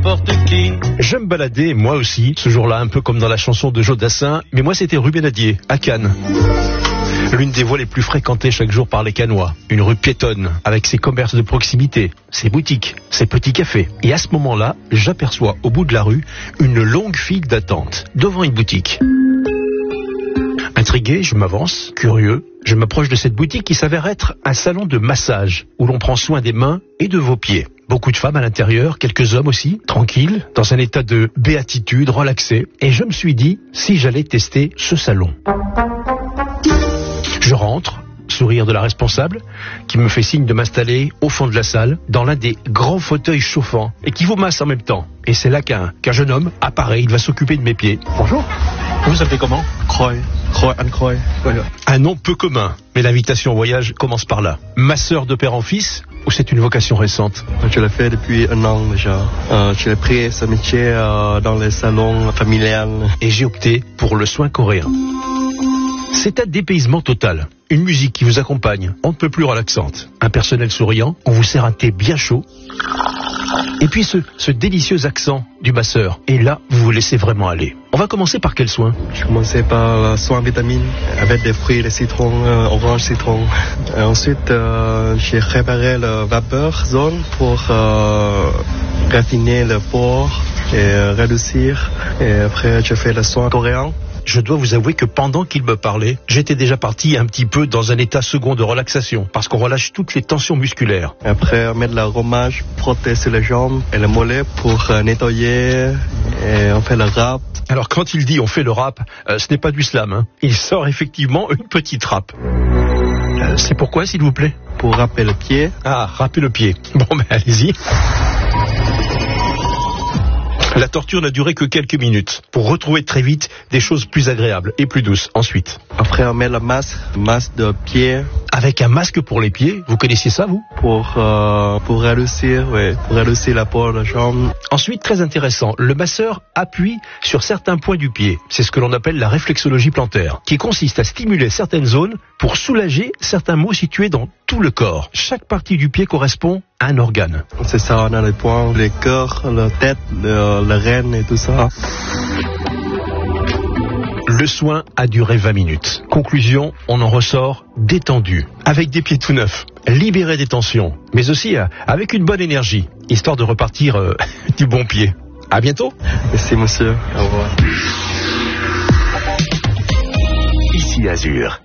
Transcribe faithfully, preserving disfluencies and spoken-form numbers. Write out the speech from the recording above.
n'importe qui. Je me baladais, moi aussi, ce jour-là, un peu comme dans la chanson de Joe Dassin, mais moi c'était rue Benadier, à Cannes. L'une des voies les plus fréquentées chaque jour par les Cannois. Une rue piétonne, avec ses commerces de proximité, ses boutiques, ses petits cafés. Et à ce moment-là, j'aperçois au bout de la rue une longue file d'attente, devant une boutique. Intrigué, je m'avance, curieux, je m'approche de cette boutique qui s'avère être un salon de massage, où l'on prend soin des mains et de vos pieds. Beaucoup de femmes à l'intérieur, quelques hommes aussi, tranquilles, dans un état de béatitude, relaxé. Et je me suis dit, si j'allais tester ce salon. Je rentre, sourire de la responsable, qui me fait signe de m'installer au fond de la salle, dans l'un des grands fauteuils chauffants, et qui vous masse en même temps. Et c'est là qu'un qu'un jeune homme apparaît, il va s'occuper de mes pieds. Bonjour. Vous vous appelez comment? Croy, Croy, Anne Croy. Un nom peu commun, mais l'invitation au voyage commence par là. Masseur de père en fils, ou c'est une vocation récente? Je l'ai fait depuis un an déjà. Euh, j'ai pris ce métier euh, dans les salons familiales. Et j'ai opté pour le soin coréen. C'est un dépaysement total. Une musique qui vous accompagne, on ne peut plus relaxante. Un personnel souriant, on vous sert un thé bien chaud. Et puis ce, ce délicieux accent du masseur. Et là, vous vous laissez vraiment aller. On va commencer par quel soin? Je commençais par le soin vitamine avec des fruits, des citrons, euh, orange, citron. Et ensuite, euh, j'ai préparé le vapeur zone pour euh, raffiner le pore et euh, réduire. Et après, je fais le soin coréen. Je dois vous avouer que pendant qu'il me parlait, j'étais déjà parti un petit peu dans un état second de relaxation, parce qu'on relâche toutes les tensions musculaires. Après, on met de l'aromage, protéger les jambes et le mollet pour euh, nettoyer, et on fait le rap. Alors quand il dit on fait le rap, euh, ce n'est pas du slam, hein. Il sort effectivement une petite rap. Euh, c'est pourquoi, s'il vous plaît? Pour râper le pied. Ah, râper le pied. Bon, ben allez-y. La torture n'a duré que quelques minutes, pour retrouver très vite des choses plus agréables et plus douces ensuite. Après, on met le masque, masque de pied. Avec un masque pour les pieds, vous connaissiez ça, vous? Pour, euh, pour réduire, ouais, pour réduire la peau de la jambe. Ensuite, très intéressant, le masseur appuie sur certains points du pied. C'est ce que l'on appelle la réflexologie plantaire, qui consiste à stimuler certaines zones pour soulager certains maux situés dans tout le corps. Chaque partie du pied correspond à un organe. C'est ça, on a les poings, les cœurs, la tête, le, le rein et tout ça. Le soin a duré vingt minutes. Conclusion, on en ressort détendu, avec des pieds tout neufs, libéré des tensions, mais aussi euh, avec une bonne énergie, histoire de repartir euh, du bon pied. À bientôt. Merci monsieur, au revoir. Ici Azur.